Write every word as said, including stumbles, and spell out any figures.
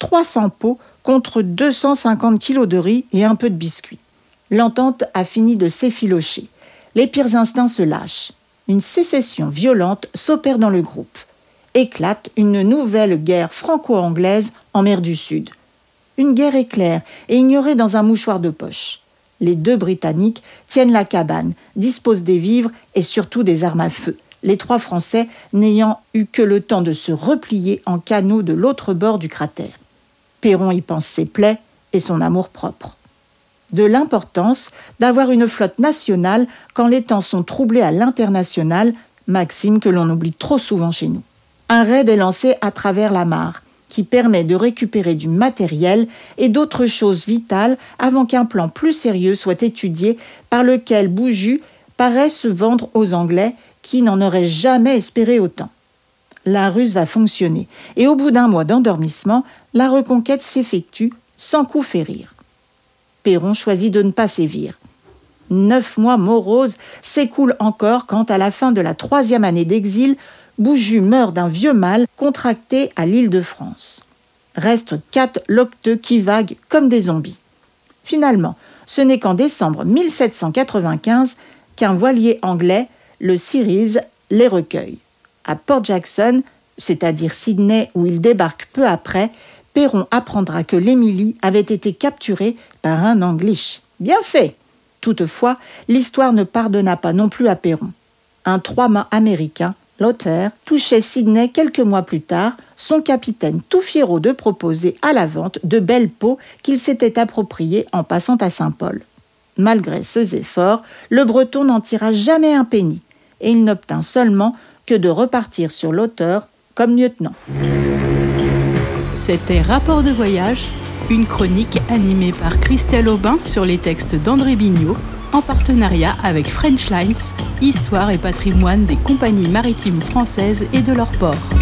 trois cents pots contre deux cent cinquante kilos de riz et un peu de biscuits. L'entente a fini de s'effilocher. Les pires instincts se lâchent. Une sécession violente s'opère dans le groupe. Éclate une nouvelle guerre franco-anglaise en mer du Sud. Une guerre éclair et ignorée dans un mouchoir de poche. Les deux Britanniques tiennent la cabane, disposent des vivres et surtout des armes à feu. Les trois Français n'ayant eu que le temps de se replier en canot de l'autre bord du cratère. Péron y pense ses plaies et son amour-propre. De l'importance d'avoir une flotte nationale quand les temps sont troublés à l'international, maxime que l'on oublie trop souvent chez nous. Un raid est lancé à travers la mare, qui permet de récupérer du matériel et d'autres choses vitales avant qu'un plan plus sérieux soit étudié par lequel Bouju paraît se vendre aux Anglais qui n'en auraient jamais espéré autant. La ruse va fonctionner et au bout d'un mois d'endormissement, la reconquête s'effectue sans coup férir. Péron choisit de ne pas sévir. Neuf mois moroses s'écoulent encore quand, à la fin de la troisième année d'exil, Bouju meurt d'un vieux mal contracté à l'île de France. Restent quatre loqueteux qui vaguent comme des zombies. Finalement, ce n'est qu'en décembre mille sept cent quatre-vingt-quinze qu'un voilier anglais, le Ceres, les recueille. À Port Jackson, c'est-à-dire Sydney où il débarque peu après, Péron apprendra que l'Émilie avait été capturée par un English. Bien fait! Toutefois, l'histoire ne pardonna pas non plus à Péron. Un trois-mâts américain, l'Otter, touchait Sydney quelques mois plus tard, son capitaine tout fiero de proposer à la vente de belles peaux qu'il s'était appropriées en passant à Saint-Paul. Malgré ses efforts, le Breton n'en tira jamais un penny et il n'obtint seulement que de repartir sur l'Otter comme lieutenant. C'était Rapport de voyage, une chronique animée par Christelle Aubin sur les textes d'André Bignot, en partenariat avec French Lines, Histoire et patrimoine des compagnies maritimes françaises et de leurs ports.